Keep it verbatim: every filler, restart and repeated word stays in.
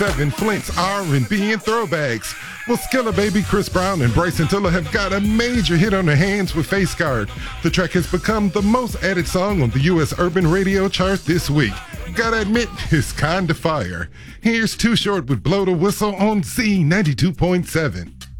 Seven Flint's R and B and throwbacks. Well, Skilla Baby, Chris Brown, and Bryson Tiller have got a major hit on their hands with Face Guard. The track has become the most added song on the U S urban radio chart this week. Gotta admit, it's kinda fire. Here's Too Short with Blow the Whistle on Z ninety-two point seven.